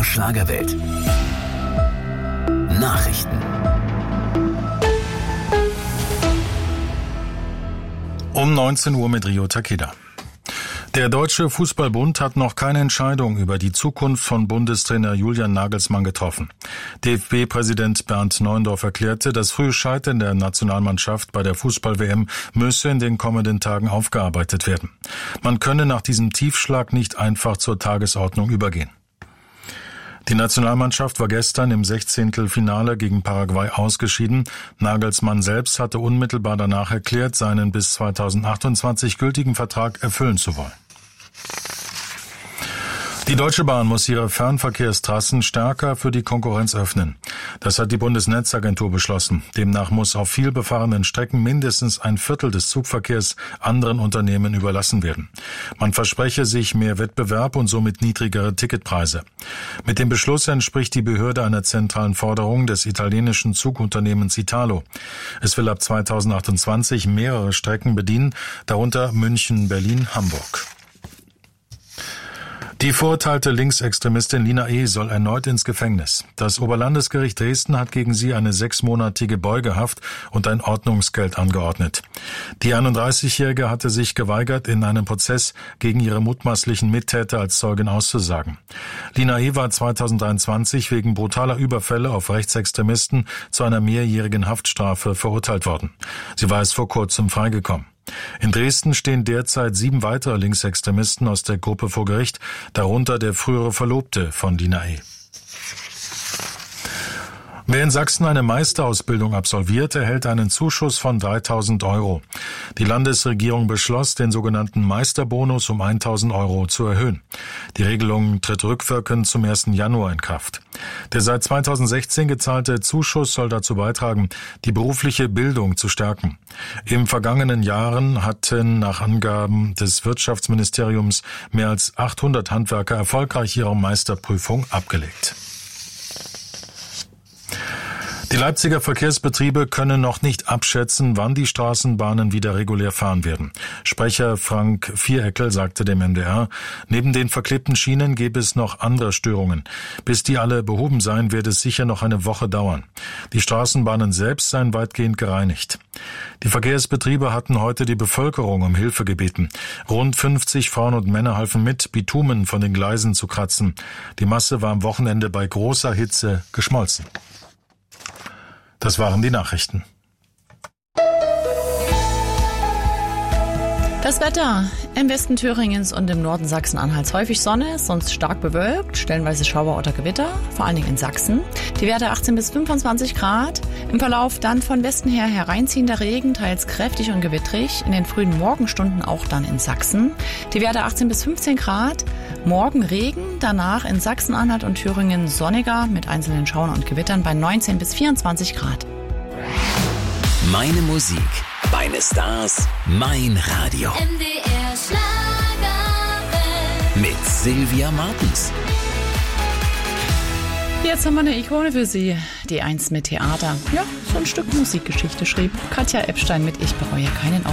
Schlagerwelt. Nachrichten. Um 19 Uhr mit Rio Takeda. Der Deutsche Fußballbund hat noch keine Entscheidung über die Zukunft von Bundestrainer Julian Nagelsmann getroffen. DFB-Präsident Bernd Neuendorf erklärte, das frühe Scheitern der Nationalmannschaft bei der Fußball-WM müsse in den kommenden Tagen aufgearbeitet werden. Man könne nach diesem Tiefschlag nicht einfach zur Tagesordnung übergehen. Die Nationalmannschaft war gestern im 16. Finale gegen Paraguay ausgeschieden. Nagelsmann selbst hatte unmittelbar danach erklärt, seinen bis 2028 gültigen Vertrag erfüllen zu wollen. Die Deutsche Bahn muss ihre Fernverkehrstrassen stärker für die Konkurrenz öffnen. Das hat die Bundesnetzagentur beschlossen. Demnach muss auf viel befahrenen Strecken mindestens ein Viertel des Zugverkehrs anderen Unternehmen überlassen werden. Man verspreche sich mehr Wettbewerb und somit niedrigere Ticketpreise. Mit dem Beschluss entspricht die Behörde einer zentralen Forderung des italienischen Zugunternehmens Italo. Es will ab 2028 mehrere Strecken bedienen, darunter München, Berlin, Hamburg. Die verurteilte Linksextremistin Lina E. soll erneut ins Gefängnis. Das Oberlandesgericht Dresden hat gegen sie eine 6-monatige Beugehaft und ein Ordnungsgeld angeordnet. Die 31-Jährige hatte sich geweigert, in einem Prozess gegen ihre mutmaßlichen Mittäter als Zeugin auszusagen. Lina E. war 2023 wegen brutaler Überfälle auf Rechtsextremisten zu einer mehrjährigen Haftstrafe verurteilt worden. Sie war erst vor kurzem freigekommen. In Dresden stehen derzeit 7 weitere Linksextremisten aus der Gruppe vor Gericht, darunter der frühere Verlobte von Lina E. Wer in Sachsen eine Meisterausbildung absolviert, erhält einen Zuschuss von 3.000 €. Die Landesregierung beschloss, den sogenannten Meisterbonus um 1.000 € zu erhöhen. Die Regelung tritt rückwirkend zum 1. Januar in Kraft. Der seit 2016 gezahlte Zuschuss soll dazu beitragen, die berufliche Bildung zu stärken. Im vergangenen Jahren hatten nach Angaben des Wirtschaftsministeriums mehr als 800 Handwerker erfolgreich ihre Meisterprüfung abgelegt. Die Leipziger Verkehrsbetriebe können noch nicht abschätzen, wann die Straßenbahnen wieder regulär fahren werden. Sprecher Frank Viereckel sagte dem NDR, neben den verklebten Schienen gäbe es noch andere Störungen. Bis die alle behoben seien, wird es sicher noch eine Woche dauern. Die Straßenbahnen selbst seien weitgehend gereinigt. Die Verkehrsbetriebe hatten heute die Bevölkerung um Hilfe gebeten. Rund 50 Frauen und Männer halfen mit, Bitumen von den Gleisen zu kratzen. Die Masse war am Wochenende bei großer Hitze geschmolzen. Das waren die Nachrichten. Das Wetter im Westen Thüringens und im Norden Sachsen-Anhalts häufig Sonne, sonst stark bewölkt, stellenweise Schauer oder Gewitter, vor allen Dingen in Sachsen. Die Werte 18 bis 25 Grad. Im Verlauf dann von Westen her hereinziehender Regen, teils kräftig und gewittrig. In den frühen Morgenstunden auch dann in Sachsen. Die Werte 18 bis 15 Grad. Morgen Regen, danach in Sachsen-Anhalt und Thüringen sonniger mit einzelnen Schauern und Gewittern bei 19 bis 24 Grad. Meine Musik, meine Stars, mein Radio. MDR Schlagerwelt. Mit Sylvia Martens. Jetzt haben wir eine Ikone für Sie, die einst mit Theater, so ein Stück Musikgeschichte schrieb. Katja Epstein mit Ich bereue keinen Augenblick.